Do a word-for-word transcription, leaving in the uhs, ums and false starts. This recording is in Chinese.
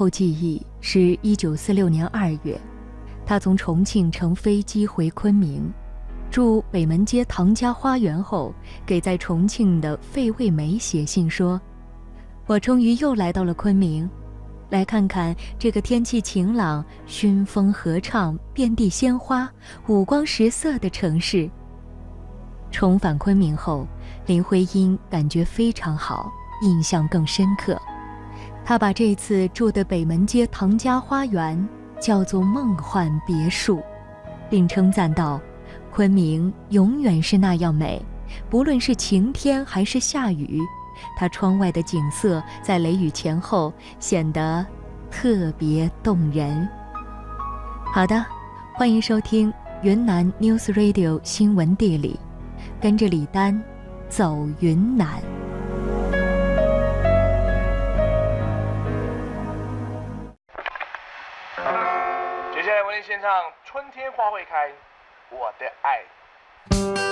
后记忆是一九四六年二月，他从重庆乘飞机回昆明，住北门街唐家花园后，给在重庆的费慰梅写信说：我终于又来到了昆明，来看看这个天气晴朗、熏风合唱、遍地鲜花、五光十色的城市。重返昆明后，林徽因感觉非常好，印象更深刻。他把这次住的北门街唐家花园叫做梦幻别墅，并称赞道：昆明永远是那样美，不论是晴天还是下雨，它窗外的景色在雷雨前后显得特别动人。好的，欢迎收听云南 News Radio 新闻地理，跟着李丹走云南。 接下来为您献唱《春天花会开》，我的爱。